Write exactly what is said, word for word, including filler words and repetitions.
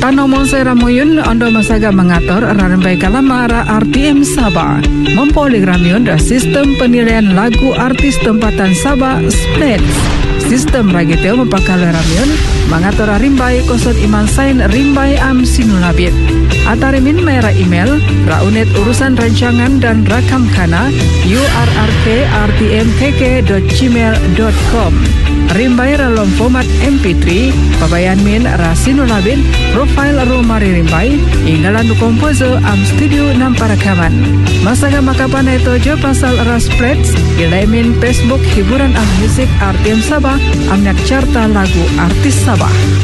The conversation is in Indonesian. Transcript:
Tanomon Seramoyun Ondo Masaga mengatur Ranbai Kalamara R T M Sabah Mempoligramion da sistem penilaian lagu artis tempatan Sabah Splits. Sistem ragiteo mempakaloramion mengatur rimbai kosot iman sain rimbai am sinulabit. Atarimin merah email raunet urusan rancangan dan rakam kana u r r k r t m k k dot gmail dot com. Rimbai dalam format M P three, pabayan min rasinulabit, profile rumari rimbai, inggalan komposer am studio namparakaman. Masaga makapan itu jo pasal raspreds, ilaimin Facebook hiburan am musik R T M Sabah, amnyak carta lagu artis Sabah.